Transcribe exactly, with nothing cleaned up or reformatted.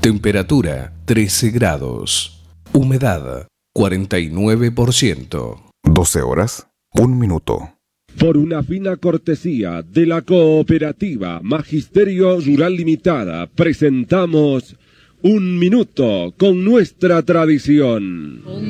Temperatura trece grados. Humedad cuarenta y nueve por ciento. doce horas, un minuto. Por una fina cortesía de la cooperativa Magisterio Rural Limitada, presentamos Un Minuto con nuestra tradición.